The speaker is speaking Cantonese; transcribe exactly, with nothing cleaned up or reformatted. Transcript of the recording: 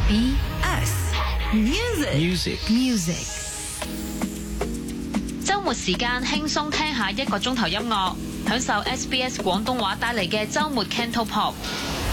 B S Music Music Music。 週末時間輕鬆聽下一個鐘頭音樂，享受 S B S 廣東話帶嚟嘅週末 Cantopop。